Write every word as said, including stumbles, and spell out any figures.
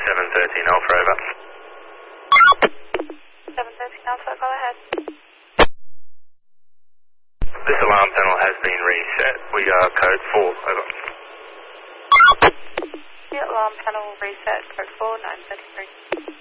seven thirteen Alpha, over. seven thirteen Alpha, go ahead. This alarm panel has been reset. We are code four, over. The alarm panel reset, code four, nine thirty-three.